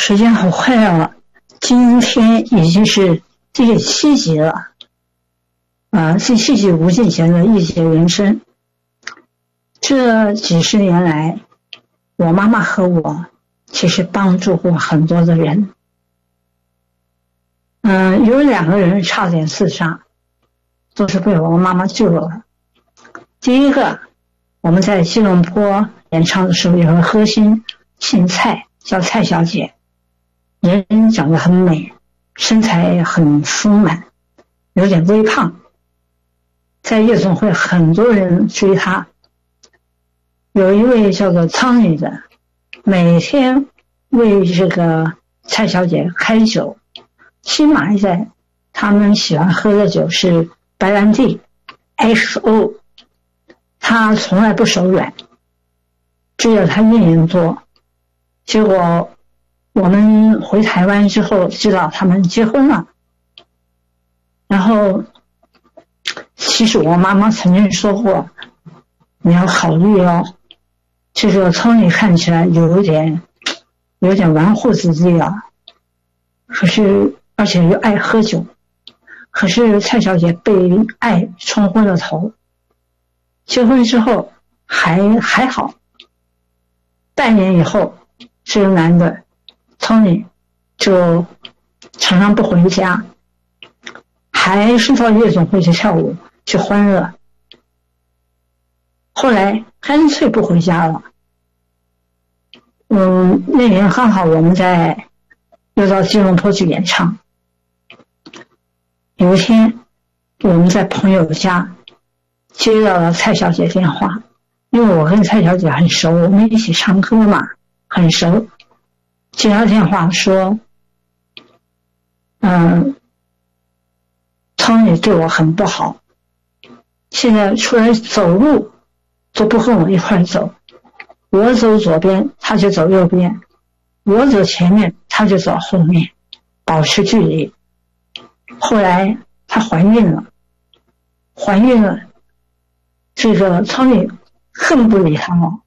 时间好快啊，今天已经是第7集了。第7集吴敬贤的一节人生。这几十年来，我妈妈和我其实帮助过很多的人。有2个人差点自杀，都是被我妈妈救了。第一个，我们在吉隆坡演唱的时候，有个歌星姓蔡，叫蔡小姐，人长得很美，身材很丰满，有点微胖。在夜总会很多人追她。有一位叫做苍女的，每天为这个蔡小姐开酒，起码在他们喜欢喝的酒是白兰地 XO， 她从来不手软，只有她愿意做。结果我们回台湾之后知道他们结婚了，然后其实我妈妈曾经说过，你要考虑哦，这个聪女看起来有点纨绔子弟啊，可是而且又爱喝酒，可是蔡小姐被爱冲昏了头。结婚之后还好，半年以后，这个男的聪女就常常不回家，还是到夜总会去跳舞去欢乐，后来干脆不回家了。那年刚好我们又到吉隆坡去演唱。有一天我们在朋友家接到了蔡小姐电话，因为我跟蔡小姐很熟，我们一起唱歌嘛，很熟。接到电话说聪女对我很不好，现在出来走路都不跟我一块走，我走左边他就走右边，我走前面他就走后面，保持距离。后来她怀孕了，这个聪女更不理她了。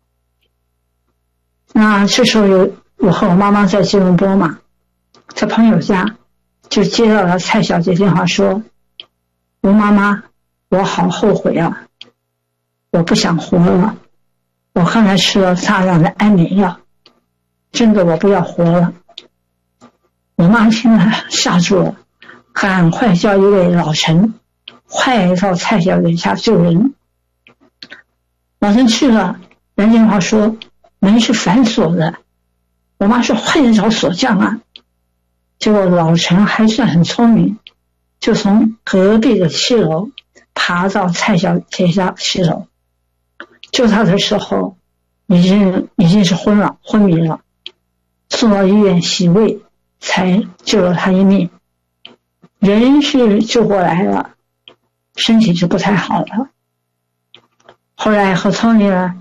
那这时候我和我妈妈在吉隆坡嘛，在朋友家就接到了蔡小姐电话说，吴妈妈，我好后悔啊，我不想活了，我刚才吃了大量的安眠药，真的我不要活了。我妈听了吓住了，赶快叫一位老陈快到蔡小姐家救人。老陈去了，人电话说门是反锁的，我妈说快点找锁匠啊。结果老陈还算很聪明，就从隔壁的7楼爬到蔡小姐家7楼，救她的时候已经是昏迷了，送到医院洗胃才救了她一命。人是救过来了，身体就不太好了。后来和聪女呢，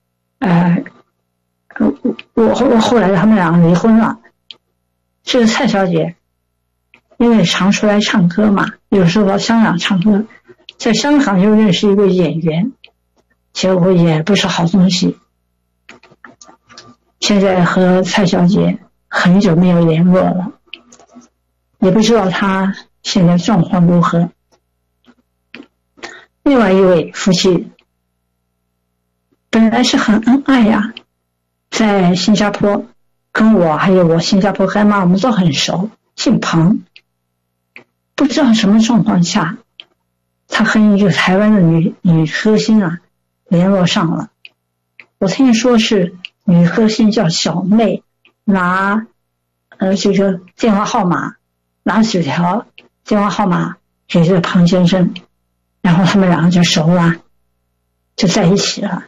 我后来他们两个离婚了。这个蔡小姐因为常出来唱歌嘛，有时候到香港唱歌，在香港又认识一位演员，结果也不是好东西。现在和蔡小姐很久没有联络了，也不知道她现在状况如何。另外一位夫妻本来是很恩爱呀，在新加坡跟我还有我新加坡干妈我们都很熟，姓庞。不知道什么状况下，他和一个台湾的女歌星啊联络上了。我听说是女歌星叫小妹，拿这个电话号码，拿纸条电话号码给这个庞先生，然后他们两个就熟了，就在一起了。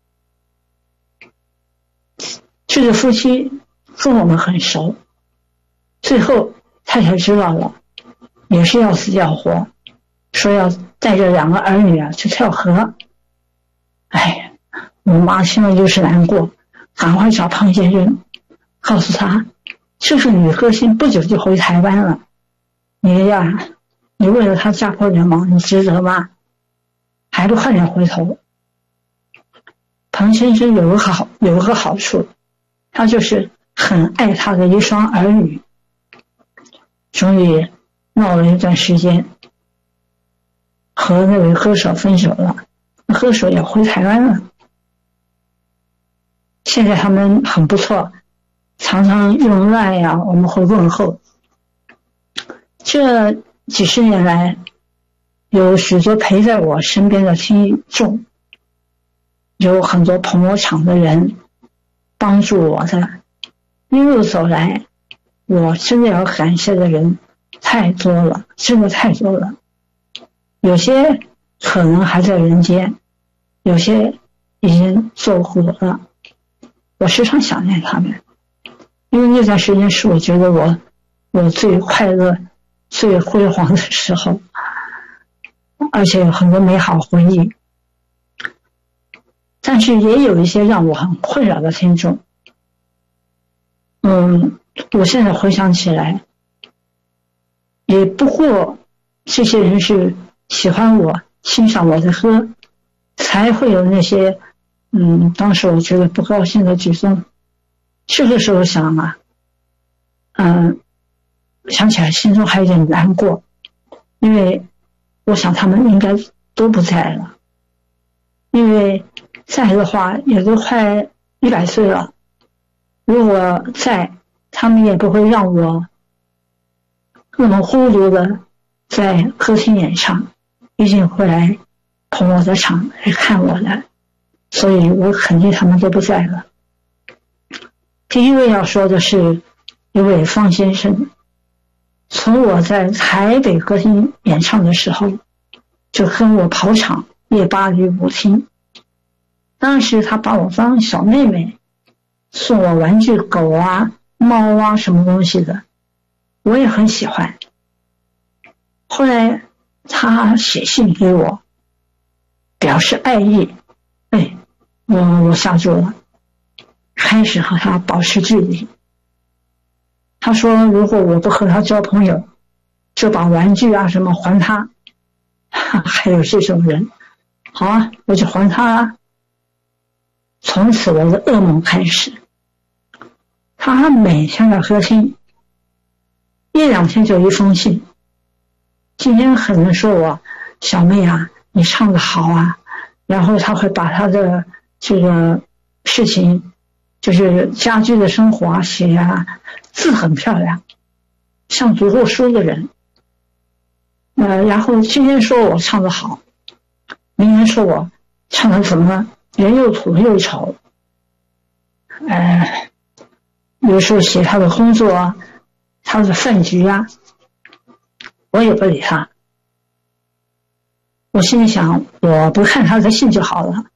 这对夫妻跟我们很熟，最后太太知道了，也是要死要活，说要带着2个儿女啊去跳河。哎，我妈听了就是难过，赶快找庞先生，告诉他这个女歌星不久就回台湾了，你为了她家破人亡，你值得吗？还不快点回头。庞先生有个好处，他就是很爱他的一双儿女，终于闹了一段时间，和那位歌手分手了，歌手也回台湾了。现在他们很不错，常常用赖呀，我们会问候。这几十年来，有许多陪在我身边的听众，有很多捧我场的人帮助我的，一路走来，我真的要感谢的人太多了，真的太多了。有些可能还在人间，有些已经走过了。我时常想念他们，因为那段时间是我觉得我最快乐、最辉煌的时候，而且有很多美好回忆。但是也有一些让我很困扰的听众。我现在回想起来，也不过这些人是喜欢我、欣赏我的歌，才会有那些当时我觉得不高兴的举动。这个时候想啊，想起来心中还有点难过，因为我想他们应该都不在了，因为在的话也都快100岁了，如果在，他们也不会让我那么孤独的在歌厅演唱，一定会来捧我的场，来看我的，所以我肯定他们都不在了。第一位要说的是一位方先生，从我在台北歌厅演唱的时候，就跟我跑场夜巴黎舞厅。当时他把我当小妹妹，送我玩具狗啊、猫啊什么东西的，我也很喜欢。后来他写信给我，表示爱意，我吓住了，开始和他保持距离。他说如果我不和他交朋友，就把玩具啊什么还他。还有这种人，好啊，我就还他啊。从此我的噩梦开始。他每天来歌厅，1-2天就一封信。今天可能说我小妹啊，你唱得好啊，然后他会把他的这个事情，就是家居的生活啊写啊，字很漂亮，像读过书的人。然后今天说我唱得好，明天说我唱得怎么人又土又丑。有时候写他的工作啊，他的饭局啊，我也不理他。我心里想，我不看他的信就好了。